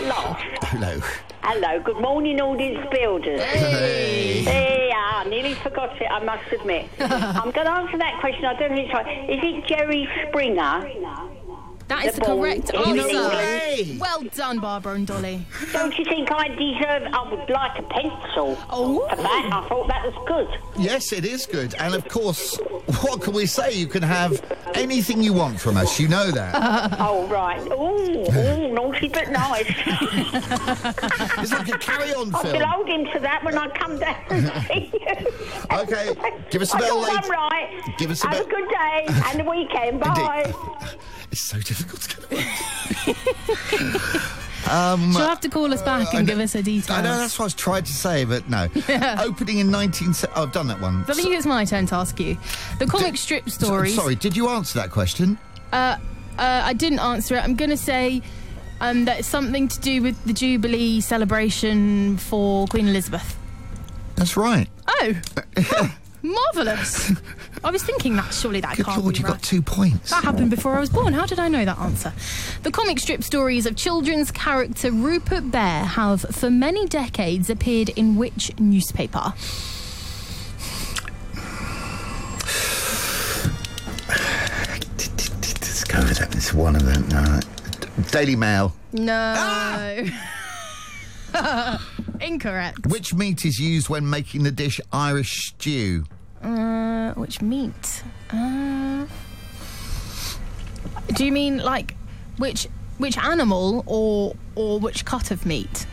lost. Hello. Hello, good morning, audience builders. Hey. I nearly forgot it, I must admit. I'm going to answer that question. I don't know if it's right. Is it Jerry Springer? That is the correct answer. Well done, Barbara and Dolly. Don't you think I would like a pencil for that? I thought that was good. Yes, it is good. And, of course, what can we say? You can have anything you want from us. You know that. Oh, right. Oh, naughty but nice. It's like a carry-on film. I'll be holding to that when I come down and see you. OK, give us a bell later. I'm right. Give us a Have a good day and a weekend. Bye. It's so difficult to get She'll have to call us back and give us her details. I know, that's what I was trying to say, but no. Opening in 19... I've done that one. I think it's my turn to ask you. The comic strip stories... Sorry, did you answer that question? I didn't answer it. I'm going to say that it's something to do with the Jubilee celebration for Queen Elizabeth. That's right. Oh. Marvellous. I was thinking that surely that Good can't Lord, be you right. got 2 points. That happened before I was born. How did I know that answer? The comic strip stories of children's character Rupert Bear have, for many decades, appeared in which newspaper? Let's go with that. It's one of them. No. Daily Mail. No. Incorrect. Which meat is used when making the dish Irish stew? Which meat? Do you mean like which animal or which cut of meat?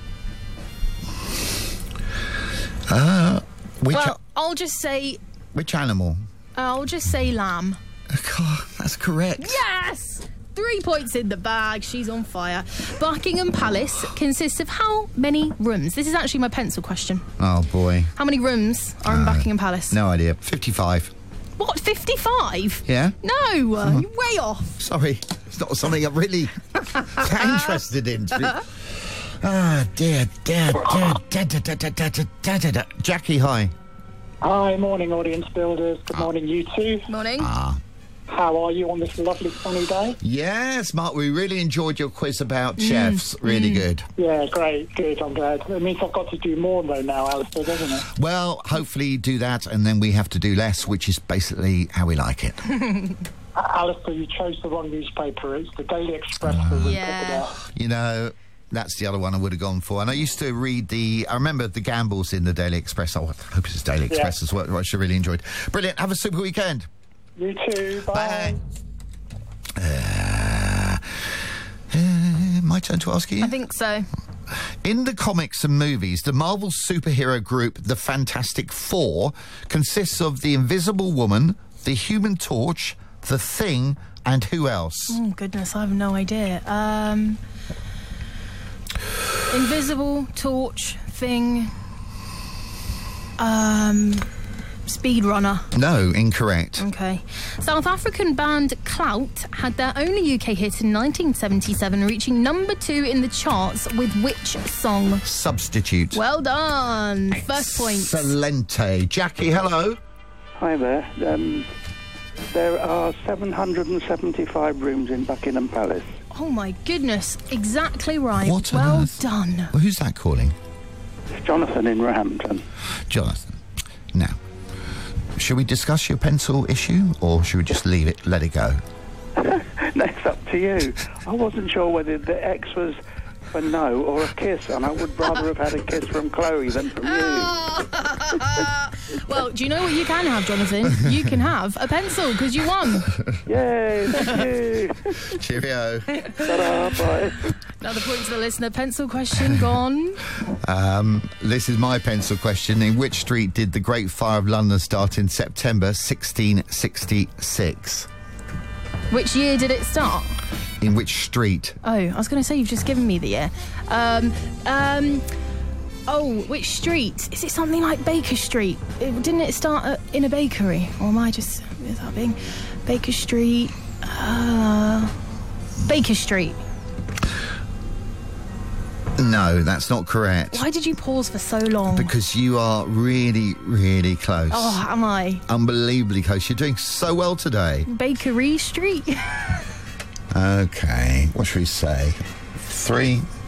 I'll just say. Which animal? I'll just say lamb. God, that's correct. Yes! 3 points in the bag. She's on fire. Buckingham Palace consists of how many rooms? This is actually my pencil question. Oh, boy. How many rooms are in Buckingham Palace? No idea. 55. What, 55? Yeah? No, you're way off. Sorry. It's not something I'm really interested in. Dear. Jackie, hi. Hi, morning, audience builders. Good morning, you two. Morning. How are you on this lovely sunny day? Yes, Mark, we really enjoyed your quiz about chefs. Really good. Yeah, great, good, I'm glad. It means I've got to do more, though, now, Alistair, doesn't it? Well, hopefully you do that, and then we have to do less, which is basically how we like it. Alistair, you chose the wrong newspaper. It's the Daily Express that we put it out. You know, that's the other one I would have gone for. And I used to read I remember the gambles in the Daily Express. I hope it's Daily Express as well, which I really enjoyed. Brilliant. Have a super weekend. You too. Bye. My turn to ask you? I think so. In the comics and movies, the Marvel superhero group, the Fantastic Four, consists of the Invisible Woman, the Human Torch, the Thing, and who else? Oh, goodness, I have no idea. Invisible, Torch, Thing, Speedrunner. No, incorrect. Okay. South African band Clout had their only UK hit in 1977, reaching number 2 in the charts with which song? Substitute. Well done. First point. Excelente. Jackie, hello. Hi there. There are 775 rooms in Buckingham Palace. Oh my goodness, exactly right. What on well earth? done. Well, who's that calling? It's Jonathan in Roehampton. Jonathan. Now, should we discuss your pencil issue, or should we just let it go? No, it's up to you. I wasn't sure whether the X was for no or a kiss, and I would rather have had a kiss from Chloe than from you. Well, do you know what you can have, Jonathan? You can have a pencil, because you won. Yay, thank you. Cheerio. Ta-da, bye. Another point to the listener. Pencil question gone. This is my pencil question. In which street did the Great Fire of London start in September 1666? Which year did it start? In which street? Oh, I was going to say you've just given me the year. Which street? Is it something like Baker Street? Didn't it start in a bakery? Or am I just... Is that being... Baker Street... Baker Street. No, that's not correct. Why did you pause for so long? Because you are really, really close. Oh, am I? Unbelievably close. You're doing so well today. Bakery Street? Okay, what should we say? 3,